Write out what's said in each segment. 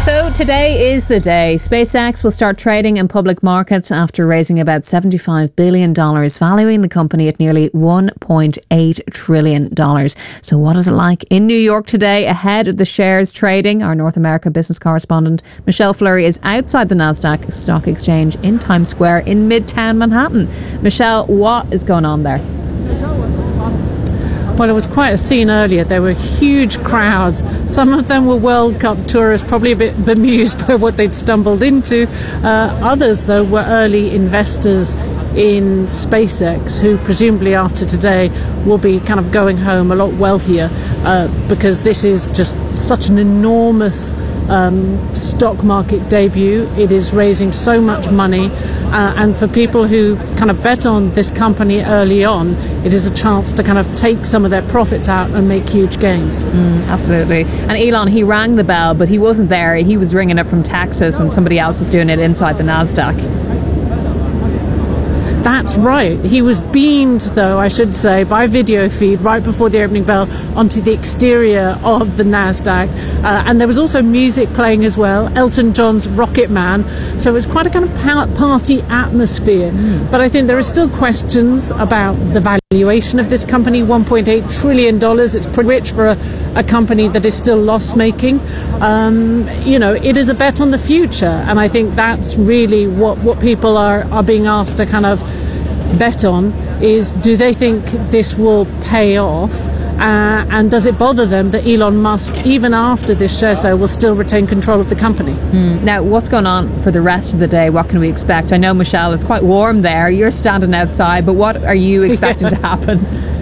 So today is the day. SpaceX will start trading in public markets after raising about $75 billion, valuing the company at nearly $1.8 trillion. So what is it like in New York today ahead of the shares trading? Our North America business correspondent Michelle Fleury is outside the Nasdaq Stock Exchange in Times Square in Midtown Manhattan. Michelle, what is going on there? Well, it was quite a scene earlier. There were huge crowds. Some of them were World Cup tourists, probably a bit bemused by what they'd stumbled into. Others, though, were early investors in SpaceX, who presumably after today will be kind of going home a lot wealthier because this is just such an enormous stock market debut. It is raising so much money, and for people who kind of bet on this company early on, it is a chance to kind of take some of their profits out and make huge gains. Absolutely. And Elon, he rang the bell, but he wasn't there. He was ringing it from Texas, and somebody else was doing it inside the Nasdaq. That's right. He was beamed, though, I should say, by video feed right before the opening bell onto the exterior of the Nasdaq. And there was also music playing as well, Elton John's Rocket Man. So it was quite a kind of party atmosphere. But I think there are still questions about the valuation of this company, $1.8 trillion. It's pretty rich for a company that is still loss-making. It is a bet on the future. And I think that's really what people are being asked to kind of bet on, is do they think this will pay off, and does it bother them that Elon Musk, even after this share sale, will still retain control of the company? Now, what's going on for the rest of the day? What can we expect? I know, Michelle, it's quite warm there. You're standing outside, but what are you expecting to happen?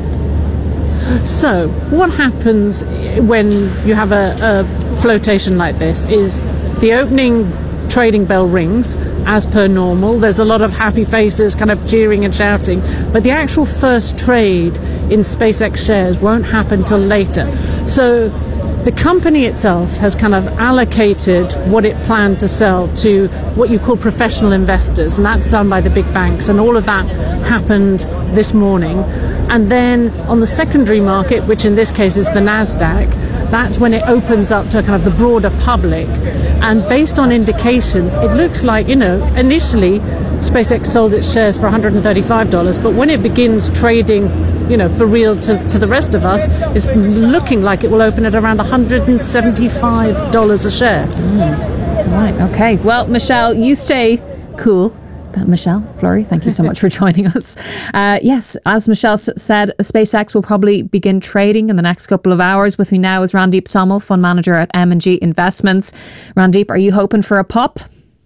So what happens when you have a flotation like this is the opening trading bell rings as per normal. There's a lot of happy faces kind of cheering and shouting, but the actual first trade in SpaceX shares won't happen till later. So the company itself has kind of allocated what it planned to sell to what you call professional investors, and that's done by the big banks, and all of that happened this morning. And then on the secondary market, which in this case is the Nasdaq, that's when it opens up to kind of the broader public. And based on indications, it looks like, initially SpaceX sold its shares for $135, but when it begins trading, for real to the rest of us, it's looking like it will open at around $175 a share. Right, okay. Well, Michelle, you stay cool. Michelle Fleury, thank you so much for joining us. Yes, as Michelle said, SpaceX will probably begin trading in the next couple of hours. With me now is Randeep Somal, fund manager at M&G Investments. Randeep, are you hoping for a pop?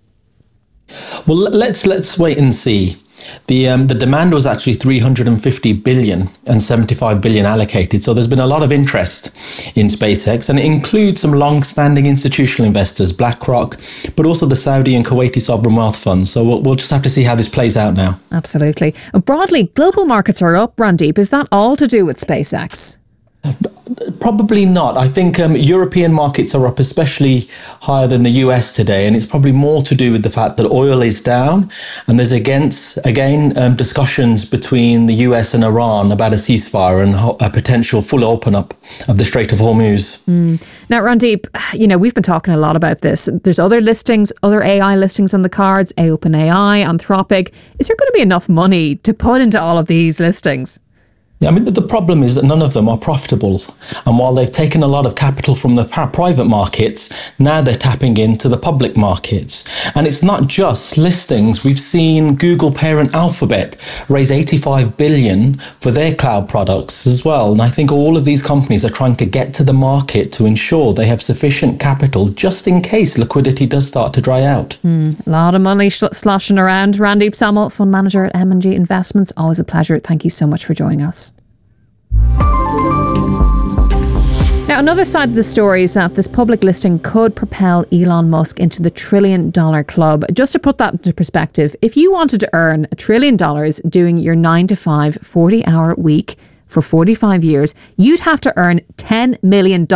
Well, let's wait and see. The demand was actually 350 billion and 75 billion allocated. So there's been a lot of interest in SpaceX, and it includes some long-standing institutional investors, BlackRock, but also the Saudi and Kuwaiti sovereign wealth funds. So we'll just have to see how this plays out now. Absolutely. Broadly, global markets are up, Randeep. Is that all to do with SpaceX? Probably not. I think European markets are up, especially higher than the US today, and it's probably more to do with the fact that oil is down, and there's again discussions between the US and Iran about a ceasefire and a potential full open up of the Strait of Hormuz. Now, Randeep, we've been talking a lot about this. There's other AI listings on the cards, OpenAI, Anthropic. Is there going to be enough money to put into all of these listings? Yeah, I mean, the problem is that none of them are profitable. And while they've taken a lot of capital from the private markets, now they're tapping into the public markets. And it's not just listings. We've seen Google parent Alphabet raise 85 billion for their cloud products as well. And I think all of these companies are trying to get to the market to ensure they have sufficient capital just in case liquidity does start to dry out. A lot of money sloshing around. Randeep Somal, fund manager at M&G Investments. Always a pleasure. Thank you so much for joining us. Now, another side of the story is that this public listing could propel Elon Musk into the $1 trillion club. Just to put that into perspective, if you wanted to earn $1 trillion doing your 9-to-5, 40-hour week for 45 years, you'd have to earn $10 million